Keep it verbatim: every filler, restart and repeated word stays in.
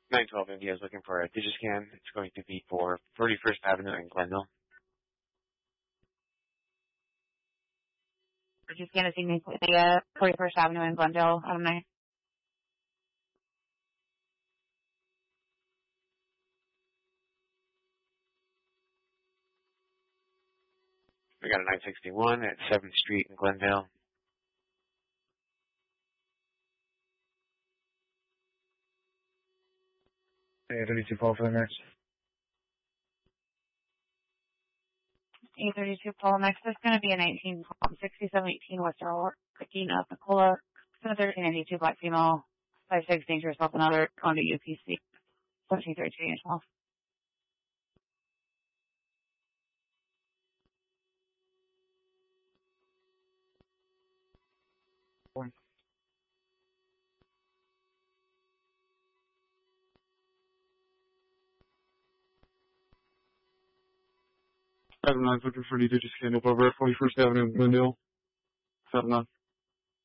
nine twelve India is looking for a Digiscan. It's going to be for thirty-first Avenue in Glendale. Just gonna see me the uh, forty-first Avenue in Glendale, Adam nine. We got a nine sixty-one at seventh Street in Glendale. Hey, thirty-two Paul for the next. A thirty-two Paul. Next is going to be a nineteen sixty-seven eighteen Western Aurora, picking up Nicola. It's a thirteen ninety-two black female, five six dangerous off another Conda U P C, seventeen thirty-three and twelve. One. Seven nine looking for the Digiscan over at forty-first Avenue in Glendale. Seven nine.